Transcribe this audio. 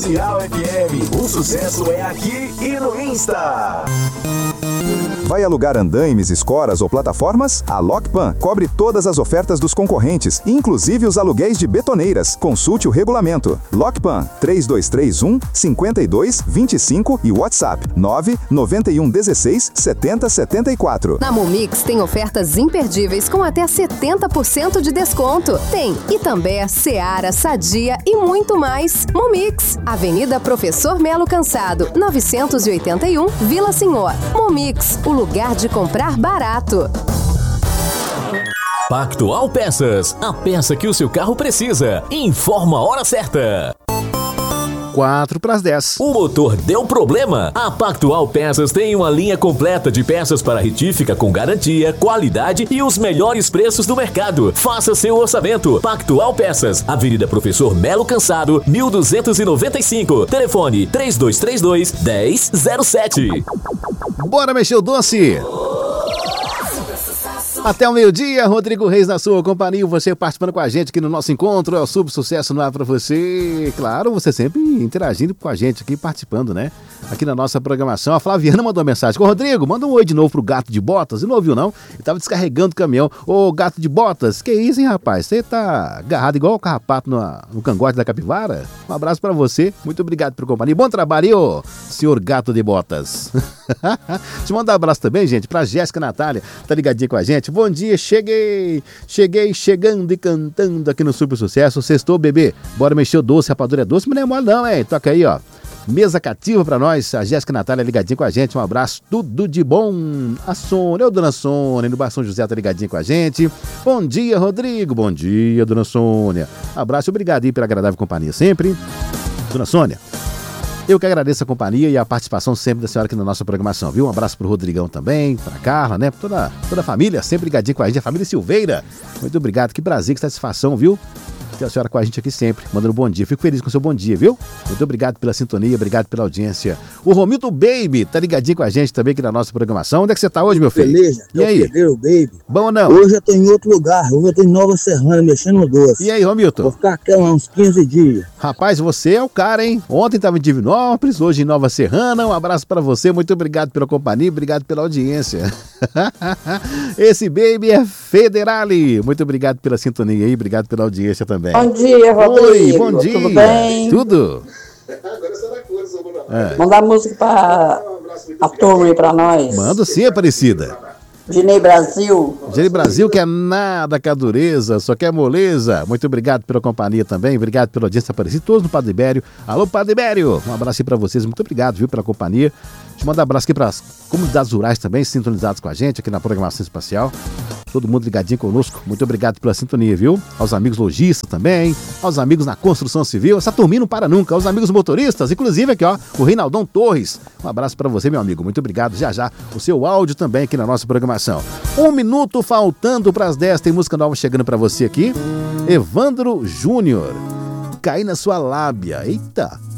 Comercial FM, o sucesso é aqui e no Insta. Vai alugar andaimes, escoras ou plataformas? A Lockpan cobre todas as ofertas dos concorrentes, inclusive os aluguéis de betoneiras. Consulte o regulamento. Lockpan 3231-5225 e WhatsApp 99116-7074. Na Mumix tem ofertas imperdíveis com até 70% de desconto. Tem Itambé, Seara, Sadia e muito mais. Mumix, Avenida Professor Melo Cansado, 981, Vila Senhor. Mumix, o lugar de comprar barato. Pactual Peças, a peça que o seu carro precisa. Informa a hora certa. 9:04. O motor deu problema? A Pactual Peças tem uma linha completa de peças para retífica com garantia, qualidade e os melhores preços do mercado. Faça seu orçamento. Pactual Peças, Avenida Professor Melo Cansado, 1295. Telefone 3232-1007. Bora mexer o doce! Até o meio-dia, Rodrigo Reis na sua companhia, você participando com a gente aqui no nosso encontro, é o Sub Sucesso no ar pra você. Claro, você sempre interagindo com a gente aqui, participando, né? Aqui na nossa programação. A Flaviana mandou uma mensagem. Ô, Rodrigo, manda um oi de novo pro Gato de Botas. E não ouviu, não? Ele tava descarregando o caminhão. Ô, Gato de Botas, que isso, hein, rapaz? Você tá agarrado igual o carrapato no cangote da capivara? Um abraço pra você. Muito obrigado pela companhia. Bom trabalho, senhor Gato de Botas. Deixa eu mandar um abraço também, gente, pra Jéssica Natália. Tá ligadinha com a gente? Bom dia, cheguei chegando e cantando aqui no Super Sucesso. Sextou, bebê. Bora mexer o doce, rapadura é doce, mas não é mole não, hein? Toca aí, ó. Mesa cativa pra nós, a Jéssica Natália ligadinha com a gente, um abraço, tudo de bom. A Sônia, Dona Sônia, no Bar São José tá ligadinha com a gente. Bom dia, Rodrigo, bom dia, Dona Sônia. Abraço, obrigado aí pela agradável companhia sempre. Dona Sônia, eu que agradeço a companhia e a participação sempre da senhora aqui na nossa programação, viu? Um abraço pro Rodrigão também, pra Carla, né? Toda a família, sempre ligadinha com a gente, a família Silveira. Muito obrigado, que prazer, que satisfação, viu? Ter a senhora com a gente aqui sempre, mandando um bom dia. Fico feliz com o seu bom dia, viu? Muito obrigado pela sintonia, obrigado pela audiência. O Romildo Baby tá ligadinho com a gente também aqui na nossa programação. Onde é que você tá hoje, meu filho? Beleza, e aí? Pedreiro, Baby. Bom ou não? Hoje eu tô em outro lugar, hoje eu tô em Nova Serrana, mexendo no doce. E aí, Romildo? Vou ficar aqui há uns 15 dias. Rapaz, você é o cara, hein? Ontem tava em Divinópolis, hoje em Nova Serrana. Um abraço pra você, muito obrigado pela companhia, obrigado pela audiência. Esse Baby é Federale. Muito obrigado pela sintonia aí, obrigado pela audiência também. Bom dia, Rodrigo. Oi, bom dia. Tudo bem? Tudo? Mandar música pra a turma aí pra nós. Mando sim, Aparecida. Dinei Brasil. Dinei Brasil que é nada com a dureza, só quer moleza. Muito obrigado pela companhia também, obrigado pela audiência Aparecida, todos no Padre Ibério. Alô, Padre Ibério, um abraço aí pra vocês, muito obrigado, viu, pela companhia. Deixa eu mandar um abraço aqui para as comunidades rurais também, sintonizados com a gente aqui na programação espacial. Todo mundo ligadinho conosco, muito obrigado pela sintonia, viu? Aos amigos lojistas também, aos amigos na construção civil, essa turminha não para nunca, aos amigos motoristas, inclusive aqui, ó, o Reinaldão Torres. Um abraço para você, meu amigo, muito obrigado. Já já, o seu áudio também aqui na nossa programação. 1 minuto faltando para as 10, tem música nova chegando para você aqui. Evandro Júnior, Caí na Sua Lábia, eita!